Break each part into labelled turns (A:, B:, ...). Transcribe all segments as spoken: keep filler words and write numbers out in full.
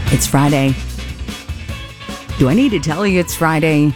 A: It's Friday. Do I need to tell you it's Friday?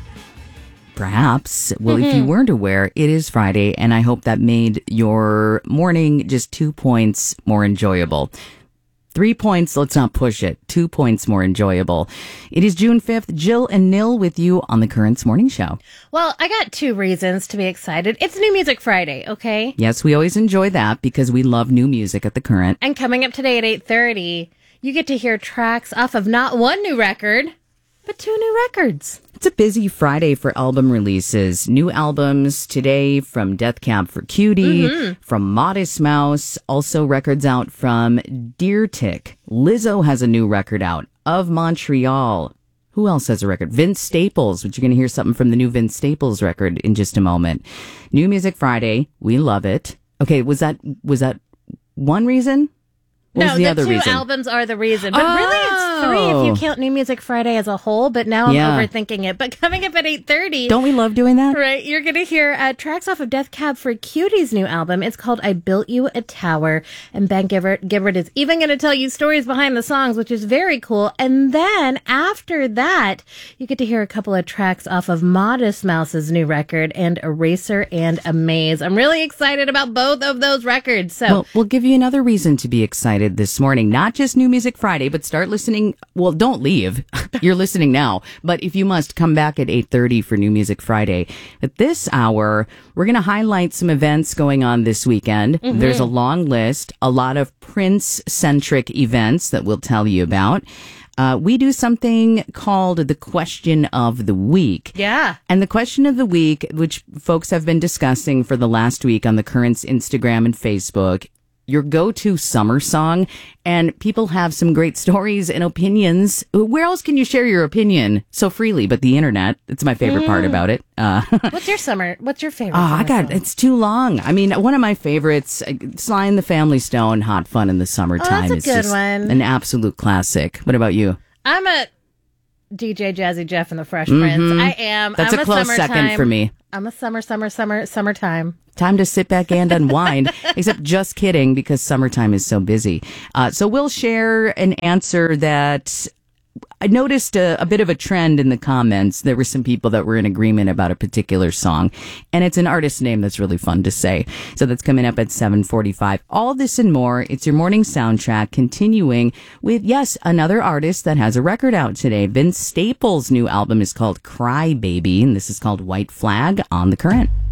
A: Perhaps. Well, mm-hmm. If you weren't aware, it is Friday, and I hope that made your morning just two points more enjoyable. Three points, let's not push it. Two points more enjoyable. It is June fifth. Jill and Nil with you on the Currents Morning Show.
B: Well, I got two reasons to be excited. It's New Music Friday, okay?
A: Yes, we always enjoy that because we love new music at the Current.
B: And coming up today at eight thirty, you get to hear tracks off of not one new record, but two new records.
A: It's a busy Friday for album releases. New albums today from Death Cab for Cutie, mm-hmm. from Modest Mouse, also records out from Deer Tick. Lizzo has a new record out, Of Montreal. Who else has a record? Vince Staples, which you're going to hear something from the new Vince Staples record in just a moment. New Music Friday, we love it. Okay, was that was that one reason? What
B: no,
A: was the,
B: the
A: other
B: two
A: reason?
B: albums are the reason. But
A: oh.
B: really, it's three if you count New Music Friday as a whole. But now I'm yeah. overthinking it. But coming up at eight thirty.
A: Don't we love doing that?
B: Right. You're going to hear uh, tracks off of Death Cab for Cutie's new album. It's called I Built You a Tower. And Ben Gibbard, Gibbard is even going to tell you stories behind the songs, which is very cool. And then after that, you get to hear a couple of tracks off of Modest Mouse's new record and Eraser and Amaze. I'm really excited about both of those records. So
A: well, we'll give you another reason to be excited this morning. Not just New Music Friday, but start listening. Well, don't leave. You're listening now. But if you must, come back at eight thirty for New Music Friday. At this hour, we're going to highlight some events going on this weekend. Mm-hmm. There's a long list, a lot of Prince-centric events that we'll tell you about. Uh, we do something called the question of the week.
B: Yeah.
A: And the question of the week, which folks have been discussing for the last week on the Currents Instagram and Facebook, your go-to summer song, and people have some great stories and opinions. Where else can you share your opinion so freely but the internet? It's my favorite mm. part about it. Uh,
B: what's your summer? What's your favorite?
A: Oh, I got
B: song?
A: It's too long. I mean, one of my favorites, Sly and the Family Stone, "Hot Fun in the Summertime."
B: Oh, that's a
A: is
B: good
A: just
B: one.
A: An absolute classic. What about you?
B: I'm a D J Jazzy Jeff and the Fresh
A: mm-hmm.
B: Prince. I am.
A: That's
B: I'm
A: a close second for me.
B: I'm a summer, summer, summer, summertime.
A: Time to sit back and unwind, except just kidding, because summertime is so busy. Uh, so we'll share an answer that I noticed a, a bit of a trend in the comments. There were some people that were in agreement about a particular song, and it's an artist name that's really fun to say. So that's coming up at seven forty-five. All this and more. It's your morning soundtrack, continuing with, yes, another artist that has a record out today. Vince Staples' new album is called Cry Baby, and this is called White Flag on the Current.